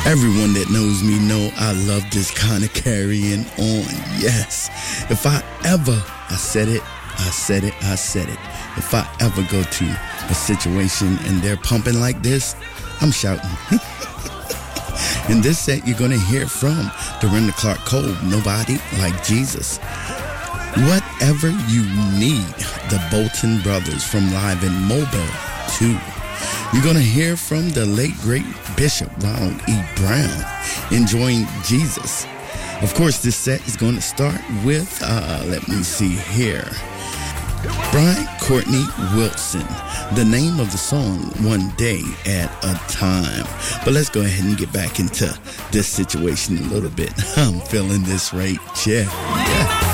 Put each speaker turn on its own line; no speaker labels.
Everyone that knows me know I love this kind of carrying on. Yes. If I said it. If I ever go to a situation and they're pumping like this, I'm shouting. In this set, you're going to hear from Dorinda Clark Cole, Nobody Like Jesus. Whatever you need, the Bolton Brothers from Live in Mobile 2. You're going to hear from the late, great Bishop Ronald E. Brown, Enjoying Jesus. Of course, this set is going to start with, let me see here, Brian Courtney Wilson. The name of the song, One Day at a Time. But let's go ahead and get back into this situation a little bit. I'm feeling this right, yeah.